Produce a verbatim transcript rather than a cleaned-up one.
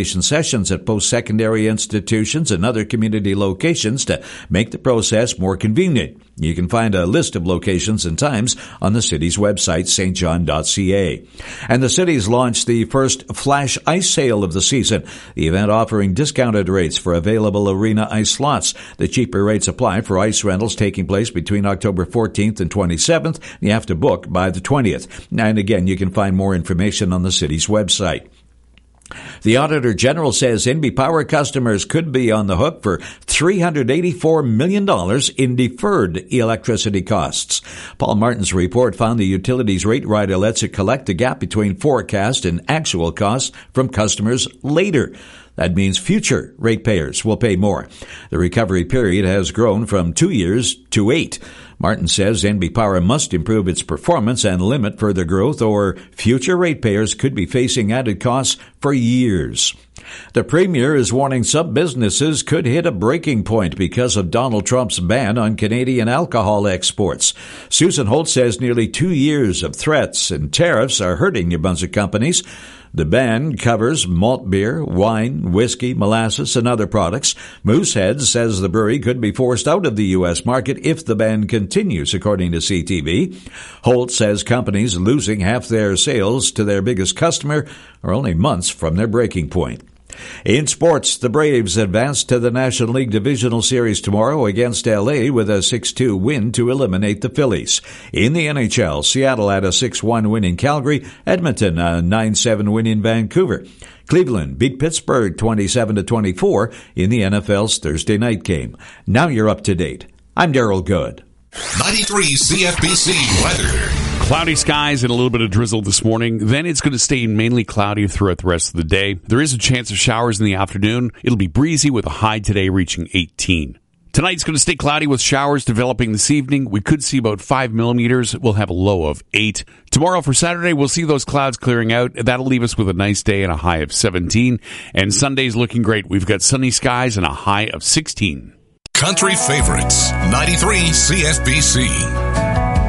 sessions at post-secondary institutions and other community locations to make the process more convenient. You can find a list of locations and times on the city's website, s t john dot c a. And the city's launched the first Flash Ice Sale of the season, the event offering discounted rates for available arena ice slots. The cheaper rates apply for ice rentals taking place between October fourteenth and twenty-seventh. You have to book by the twentieth. And again, you can find more information on the city's website. The Auditor General says N B Power customers could be on the hook for three hundred eighty-four million dollars in deferred electricity costs. Paul Martin's report found the utilities rate rider lets it collect the gap between forecast and actual costs from customers later. That means future ratepayers will pay more. The recovery period has grown from two years to eight. Martin says N B Power must improve its performance and limit further growth, or future ratepayers could be facing added costs for years. The Premier is warning some businesses could hit a breaking point because of Donald Trump's ban on Canadian alcohol exports. Susan Holt says nearly two years of threats and tariffs are hurting New Brunswick companies. The ban covers malt beer, wine, whiskey, molasses, and other products. Moosehead says the brewery could be forced out of the U S market if the ban continues, according to C T V. Holt says companies losing half their sales to their biggest customer are only months from their breaking point. In sports, the Braves advanced to the National League Divisional Series tomorrow against L A with a six two win to eliminate the Phillies. In the N H L, Seattle had a six one win in Calgary, Edmonton a nine seven win in Vancouver. Cleveland beat Pittsburgh twenty-seven to twenty-four in the N F L's Thursday night game. Now you're up to date. I'm Daryl Good. ninety-three C F B C weather. Cloudy skies and a little bit of drizzle this morning. Then it's going to stay mainly cloudy throughout the rest of the day. There is a chance of showers in the afternoon. It'll be breezy with a high today reaching eighteen. Tonight's going to stay cloudy with showers developing this evening. We could see about five millimeters. We'll have a low of eight. Tomorrow for Saturday, we'll see those clouds clearing out. That'll leave us with a nice day and a high of seventeen. And Sunday's looking great. We've got sunny skies and a high of sixteen. Country favorites, ninety-three C F B C.